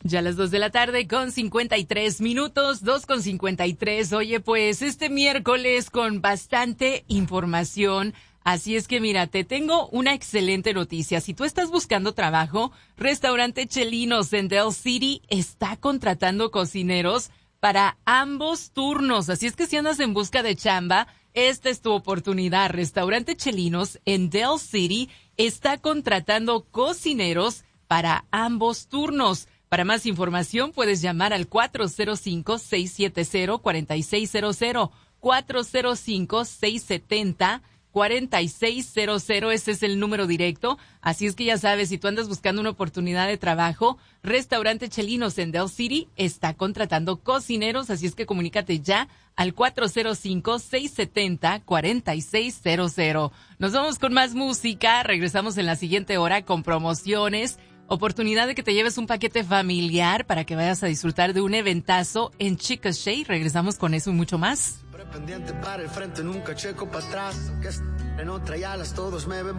Ya las 2 de la tarde con 53 minutos, 2:53. Oye, pues este miércoles con bastante información. Así es que mira, te tengo una excelente noticia. Si tú estás buscando trabajo, Restaurante Chelinos en Del City está contratando cocineros para ambos turnos. Así es que si andas en busca de chamba, esta es tu oportunidad. Restaurante Chelinos en Del City está contratando cocineros para ambos turnos. Para más información puedes llamar al 405-670-4600, 405-670-4600, ese es el número directo. Así es que ya sabes, si tú andas buscando una oportunidad de trabajo, Restaurante Chelinos en Del City está contratando cocineros, así es que comunícate ya al 405-670-4600. Nos vamos con más música, regresamos en la siguiente hora con promociones. Oportunidad de que te lleves un paquete familiar para que vayas a disfrutar de un eventazo en Chickasha. Regresamos con eso y mucho más. Pendiente para el frente, nunca checo para atrás. Que en otra y alas todos me ven